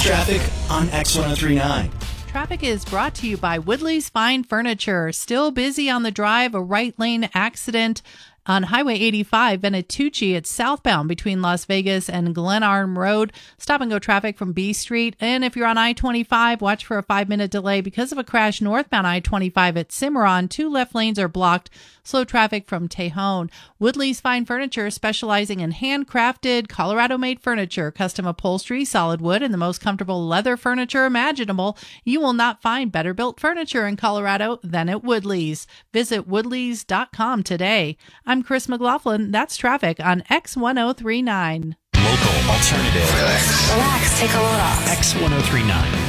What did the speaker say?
traffic on X1039. Traffic is brought to you by Woodley's Fine Furniture. Still busy on the drive, a right lane accident on Highway 85, Venatucci. It's southbound between Las Vegas and Glenarm Road. Stop and go traffic from B Street. And if you're on I-25, watch for a 5-minute delay because of a crash northbound I-25 at Cimarron. 2 left lanes are blocked. Slow traffic from Tejon. Woodley's Fine Furniture, specializing in handcrafted, Colorado-made furniture, custom upholstery, solid wood, and the most comfortable leather furniture imaginable. You will not find better built furniture in Colorado than at Woodley's. Visit woodleys.com today. I'm Chris McLaughlin. That's traffic on X1039. Local alternative. Relax, take a load off. X1039.